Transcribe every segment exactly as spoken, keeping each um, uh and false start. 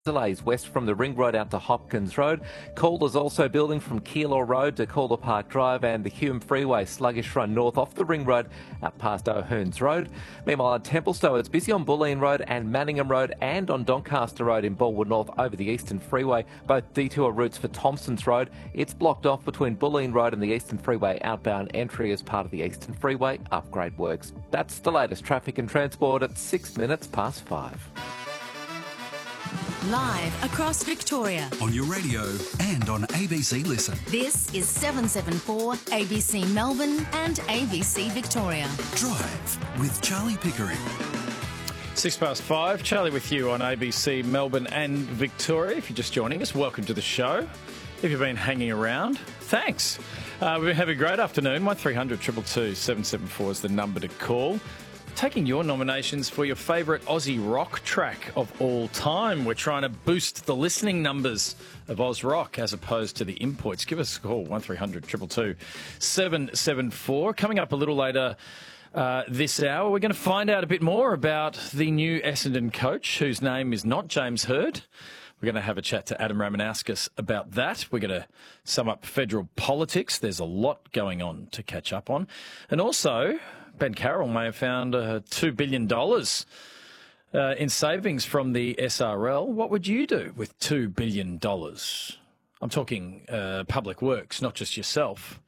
Delays west from the Ring Road out to Hopkins Road. Calder's also building from Keilor Road to Calder Park Drive, and the Hume Freeway sluggish run north off the Ring Road out past O'Hearns Road. Meanwhile at Templestowe it's busy on Bulleen Road and Manningham Road and on Doncaster Road in Baldwood North over the Eastern Freeway, both detour routes for Thompsons Road. It's blocked off between Bulleen Road and the Eastern Freeway outbound entry as part of the Eastern Freeway upgrade works. That's the latest traffic and transport at six minutes past five. Live across Victoria. On your radio and on A B C Listen. This is seven seven four A B C Melbourne and A B C Victoria. Drive with Charlie Pickering. Six past five. Charlie with you on A B C Melbourne and Victoria. If you're just joining us, welcome to the show. If you've been hanging around, thanks. Uh, we've been having a great afternoon. one three hundred two two two seven seven four is the number to call. Taking your nominations for your favourite Aussie rock track of all time. We're trying to boost the listening numbers of Oz Rock as opposed to the imports. Give us a call, one three hundred two two two seven seven four. Coming up a little later uh, this hour, we're going to find out a bit more about the new Essendon coach, whose name is not James Hird. We're going to have a chat to Adam Romanowskis about that. We're going to sum up federal politics. There's a lot going on to catch up on. And also, Ben Carroll may have found uh, two billion dollars uh, in savings from the S R L. What would you do with two billion dollars? I'm talking uh, public works, not just yourself.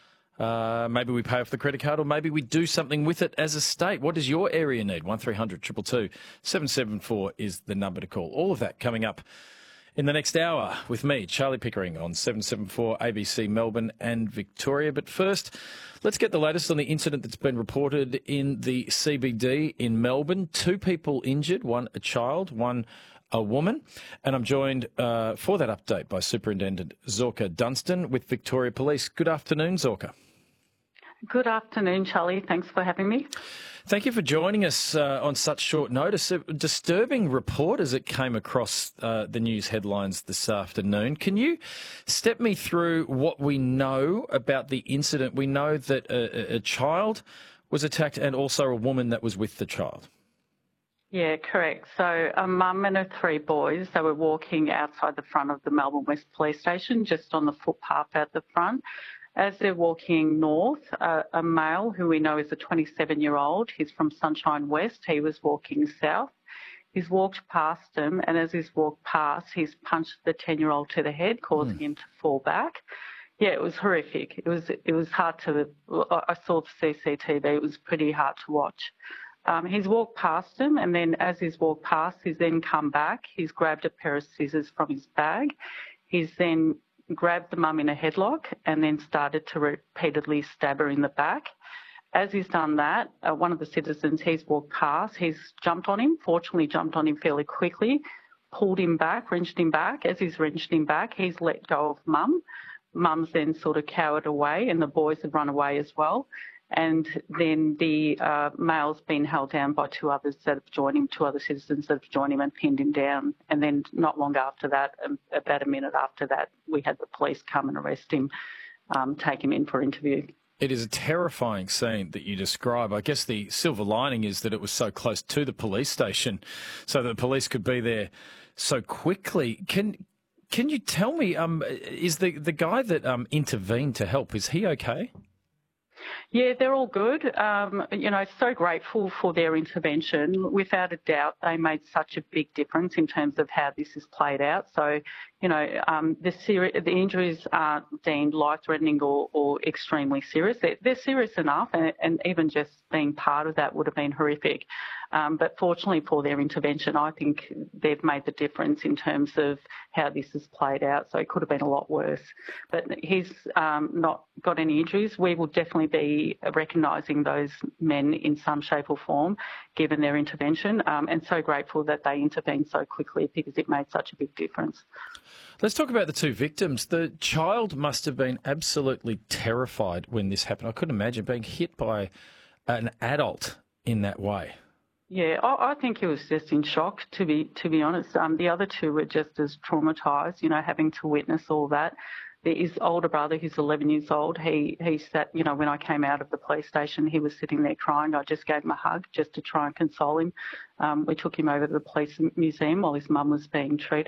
Uh, maybe we pay off the credit card, or maybe we do something with it as a state. What does your area need? one three hundred two two two seven seven four is the number to call. All of that coming up in the next hour with me, Charlie Pickering, on seven seven four A B C Melbourne and Victoria. But first, let's get the latest on the incident that's been reported in the C B D in Melbourne. Two people injured, one a child, one a woman. And I'm joined uh, for that update by Superintendent Zorka Dunstan with Victoria Police. Good afternoon, Zorka. Good afternoon, Charlie. Thanks for having me. Thank you for joining us uh, on such short notice. A disturbing report as it came across uh, the news headlines this afternoon. Can you step me through what we know about the incident? We know that a, a child was attacked and also a woman that was with the child. Yeah, correct. So a mum and her three boys, they were walking outside the front of the Melbourne West Police Station, just on the footpath at the front. As they're walking north, uh, a male who we know is a twenty-seven-year-old, he's from Sunshine West, he was walking south. He's walked past them, and as he's walked past, he's punched the ten-year-old to the head, causing mm. him to fall back. Yeah, it was horrific. It was it was hard to... I saw the C C T V. It was pretty hard to watch. Um, he's walked past him, and then as he's walked past, he's then come back. He's grabbed a pair of scissors from his bag. He's then grabbed the mum in a headlock and then started to repeatedly stab her in the back. As he's done that, uh, one of the citizens, he's walked past, he's jumped on him, fortunately jumped on him fairly quickly, pulled him back, wrenched him back. As he's wrenched him back, he's let go of mum. Mum's then sort of cowered away, and the boys have run away as well. And then the uh, male's been held down by two others that have joined him, two other citizens that have joined him and pinned him down. And then not long after that, um, about a minute after that, we had the police come and arrest him, um, take him in for interview. It is a terrifying scene that you describe. I guess the silver lining is that it was so close to the police station so that the police could be there so quickly. Can can you tell me, um, is the, the guy that um, intervened to help, is he okay? Yeah, they're all good. Um, you know, so grateful for their intervention. Without a doubt, they made such a big difference in terms of how this is played out. So, you know, um, the, seri- the injuries aren't deemed life-threatening or, or extremely serious. They're, they're serious enough, and, and even just being part of that would have been horrific. Um, but fortunately for their intervention, I think they've made the difference in terms of how this has played out. So it could have been a lot worse. But he's um, not got any injuries. We will definitely be recognising those men in some shape or form, given their intervention, um, and so grateful that they intervened so quickly because it made such a big difference. Let's talk about the two victims. The child must have been absolutely terrified when this happened. I couldn't imagine being hit by an adult in that way. Yeah, I, I think he was just in shock, to be to be honest. Um, the other two were just as traumatised, you know, having to witness all that. his older brother, who's eleven years old, he, he sat, you know, when I came out of the police station, he was sitting there crying. I just gave him a hug just to try and console him. Um, we took him over to the police museum while his mum was being treated.